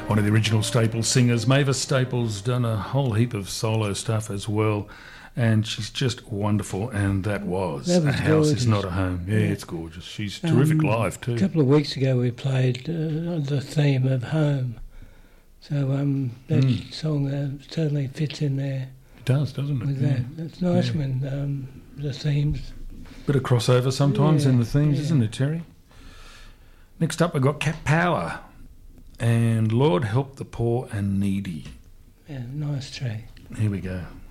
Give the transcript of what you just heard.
one of the original Staples singers. Mavis Staples done a whole heap of solo stuff as well, and she's just wonderful. And that was A House gorgeous. Is Not a Home. Yeah, it's gorgeous. She's terrific live too. A couple of weeks ago we played the theme of home, so that song totally fits in there. It does, doesn't it? With that, it's nice when the themes. Bit of crossover sometimes in the themes, isn't it, Terry? Next up, we've got Cat Power and Lord Help the Poor and Needy. Yeah, nice track. Here we go.